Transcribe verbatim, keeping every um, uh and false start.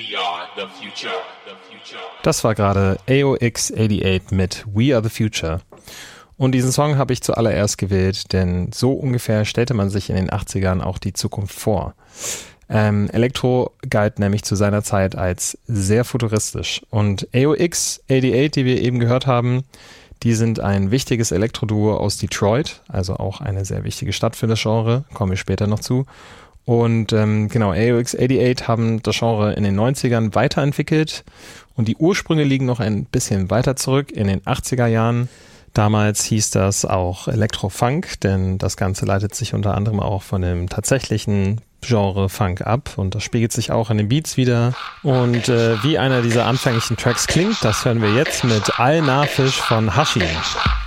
Das war gerade A O X achtundachtzig mit We Are The Future. Und diesen Song habe ich zuallererst gewählt, denn so ungefähr stellte man sich in den achtzigern auch die Zukunft vor. Ähm, Elektro galt nämlich zu seiner Zeit als sehr futuristisch. Und A O X achtundachtzig, die wir eben gehört haben, die sind ein wichtiges Elektroduo aus Detroit, also auch eine sehr wichtige Stadt für das Genre, kommen wir später noch zu. Und ähm, genau, A O X achtundachtzig haben das Genre in den neunzigern weiterentwickelt und die Ursprünge liegen noch ein bisschen weiter zurück in den achtziger Jahren. Damals hieß das auch Elektrofunk, denn das Ganze leitet sich unter anderem auch von dem tatsächlichen Genre Funk ab und das spiegelt sich auch in den Beats wieder. Und äh, wie einer dieser anfänglichen Tracks klingt, das hören wir jetzt mit Al-Nafish von Haschin.